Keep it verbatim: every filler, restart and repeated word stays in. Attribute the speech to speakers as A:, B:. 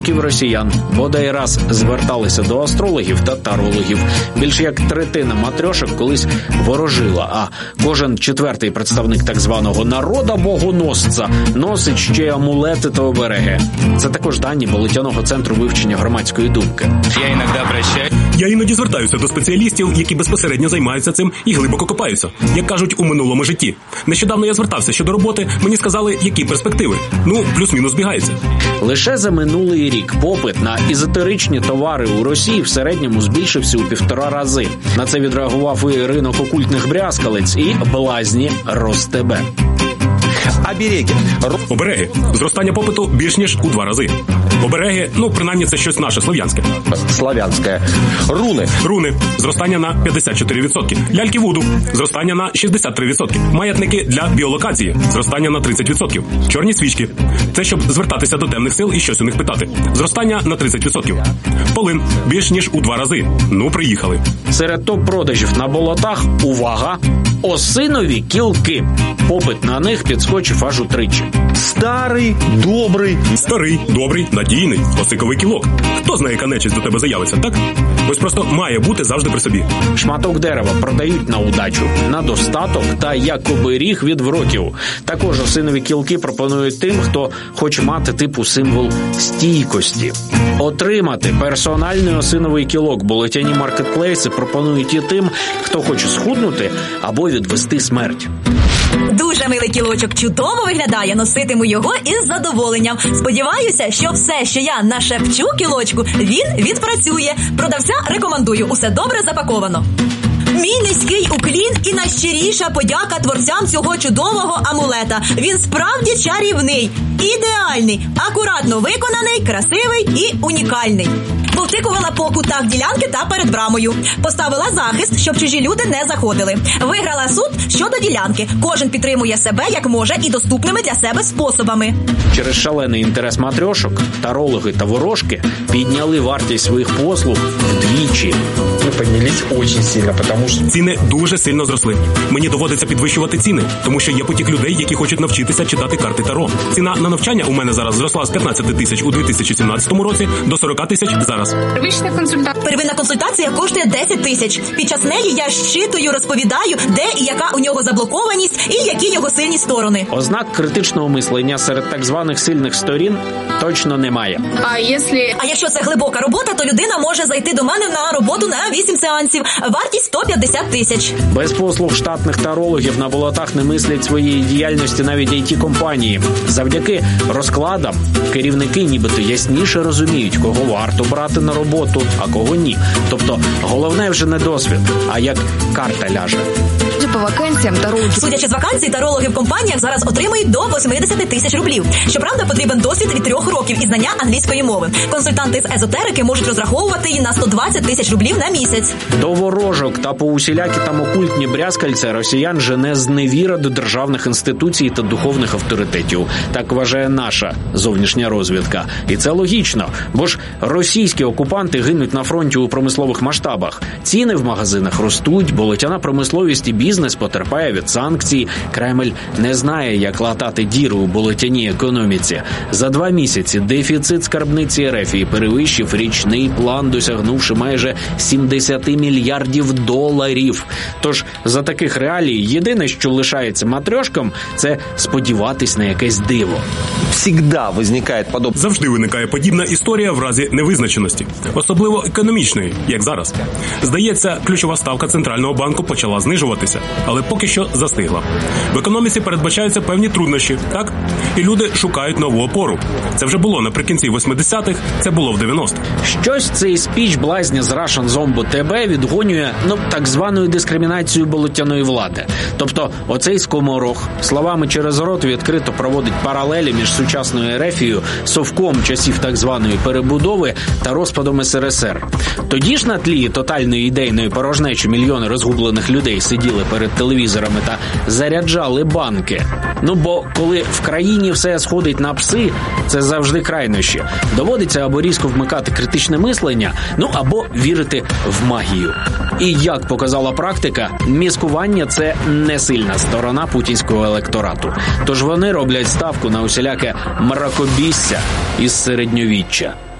A: росіян бодай раз зверталися до астрологів та тарологів. Більше як третина матрьошок колись ворожила, а кожен четвертий представник так званого народа-богоносця носить ще й амулети та обереги. Це також дані Болотяного центру вивчення громадської думки.
B: Я іноді обращаюсь.
C: Я іноді звертаюся до спеціалістів, які безпосередньо займаються цим і глибоко копаються. Як кажуть, у минулому житті. Нещодавно я звертався щодо роботи, мені сказали, які перспективи. Ну, плюс-мінус збігається.
A: Лише за минулий рік попит на езотеричні товари у Росії в середньому збільшився у півтора рази. На це відреагував і ринок окультних брязкалиць, і блазні Ростебе.
B: Обереги.
C: Обереги. Зростання попиту більш ніж у два рази. Обереги, ну, принаймні, це щось наше, слов'янське.
B: Славянське. Руни.
C: Руни. Зростання на п'ятдесят чотири відсотки. Ляльки Вуду. Зростання на шістдесят три відсотки. Маятники для біолокації. Зростання на тридцять відсотків. Чорні свічки. Це щоб звертатися до темних сил і щось у них питати. Зростання на тридцять відсотків. Полин. Більш ніж у два рази. Ну, приїхали.
A: Серед топ-продажів на болотах – увага! Осинові кілки. Попит на них підскочив аж утричі.
B: Старий, добрий.
C: Старий, добрий, надійний, осиковий кілок. Хто знає, яка нечисть до тебе заявиться, так? Ось просто має бути завжди при собі.
A: Шматок дерева продають на удачу, на достаток та як оберіг від вроків. Також осинові кілки пропонують тим, хто хоче мати типу символ стійкості. Отримати персональний осиновий кілок болотяні маркетплейси пропонують і тим, хто хоче схуднути або відвести смерть.
D: Дуже милий кілочок, чудово виглядає, носитиму його із задоволенням. Сподіваюся, що все, що я нашепчу кілочку, він відпрацює. Продавця рекомендую, усе добре запаковано. Мій низький уклін і найщиріша подяка творцям цього чудового амулета. Він справді чарівний, ідеальний, акуратно виконаний, красивий і унікальний. Повтикувала по кутах ділянки та перед брамою. Поставила захист, щоб чужі люди не заходили. Виграла суд щодо ділянки. Кожен підтримує себе як може і доступними для себе способами.
A: Через шалений інтерес матрьошок, тарологи та ворожки підняли вартість своїх послуг вдвічі.
E: Ми піднялись дуже сильно, тому що...
C: Ціни дуже сильно зросли. Мені доводиться підвищувати ціни, тому що є потік людей, які хочуть навчитися читати карти Таро. Ціна на навчання у мене зараз зросла з п'ятнадцять тисяч у дві тисячі сімнадцятому році до сорок тисяч зараз.
D: Первинна консультація. Первинна консультація коштує десять тисяч. Під час неї я щитую, розповідаю, де і яка у нього заблокованість і які його сильні сторони.
A: Ознак критичного мислення серед так званих сильних сторін точно немає.
D: А якщо... а якщо це глибока робота, то людина може зайти до мене на роботу на вісім сеансів. Вартість сто п'ятдесят тисяч.
A: Без послуг штатних тарологів на болотах не мислять своєї діяльності навіть ай ті-компанії. Завдяки розкладам керівники нібито ясніше розуміють, кого варто брати на роботу, а кого ні. Тобто головне вже не досвід, а як карта ляже.
D: По вакансіям тарологи. Судячи з вакансій, тарологи в компаніях зараз отримують до вісімдесят тисяч рублів. Щоправда, потрібен досвід від трьох років і знання англійської мови. Консультанти з езотерики можуть розраховувати і на сто двадцять тисяч рублів на місяць.
A: До ворожок та по усілякі там окультні брязкальця росіян жене зневіра до державних інституцій та духовних авторитетів. Так вважає наша зовнішня розвідка. І це логічно, бо ж російські окупанти гинуть на фронті у промислових масштабах. Ціни в магазинах ростуть, болотяна промисловість і бізнес потерпає від санкцій. Кремль не знає, як латати діру у болотяній економіці. За два місяці дефіцит скарбниці РФ перевищив річний план, досягнувши майже сімдесят мільярдів доларів. Тож за таких реалій єдине, що лишається матрьошкам, це сподіватись на якесь диво.
B: Всегда виникає подоб...
C: Завжди виникає подібна історія в разі невизначеності. Особливо економічної, як зараз. Здається, ключова ставка Центрального банку почала знижуватися, але поки що застигла. В економіці передбачаються певні труднощі, так? І люди шукають нову опору. Це вже було наприкінці восьмидесятих, це було в дев'яностих.
A: Щось цей спіч блазня з Russian Zombo ті ві відгонює, ну, так званою дискримінацією болотяної влади. Тобто, оцей скоморох словами через рот відкрито проводить паралелі між сучасною Ерефією, совком часів так званої перебудови та розпадом ес ер ес ер. Тоді ж на тлі тотальної ідейної порожнечі мільйони розгублених людей сиділи перед телевізорами та заряджали банки. Ну, бо коли в країні все сходить на пси, це завжди крайнощі. Доводиться або різко вмикати критичне мислення, ну або вірити в магію. І як показала практика, міскування – це не сильна сторона путінського електорату. Тож вони роблять ставку на усіляке мракобісся із середньовіччя.